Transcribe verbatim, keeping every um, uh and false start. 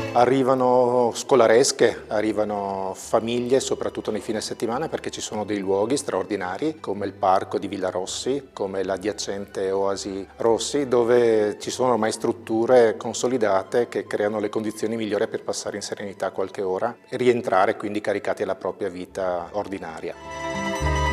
Arrivano scolaresche, arrivano famiglie, soprattutto nei fine settimana, perché ci sono dei luoghi straordinari come il parco di Villa Rossi, come l'adiacente Oasi Rossi, dove ci sono ormai strutture consolidate che creano le condizioni migliori per passare in serenità qualche ora e rientrare quindi caricati alla propria vita ordinaria.